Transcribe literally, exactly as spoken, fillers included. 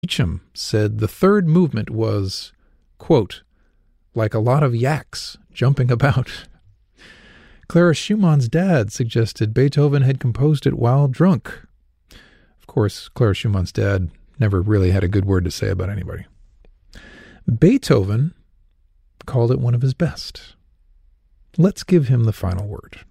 Beecham said the third movement was, quote, like a lot of yaks jumping about. Clara Schumann's dad suggested Beethoven had composed it while drunk. Of course, Clara Schumann's dad never really had a good word to say about anybody. Beethoven called it one of his best. Let's give him the final word.